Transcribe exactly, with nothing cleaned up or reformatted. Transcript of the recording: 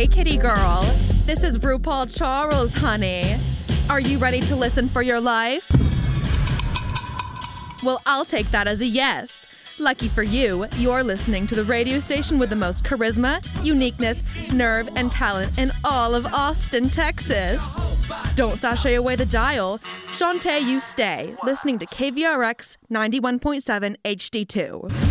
kitty girl. This is RuPaul Charles, honey. Are you ready to listen for your life? Well, I'll take that as a yes. Lucky for you, you're listening to the radio station with the most charisma, uniqueness, nerve, and talent in all of Austin, Texas. Don't sashay away the dial. Shantae, you stay, listening to K V R X ninety-one point seven H D two.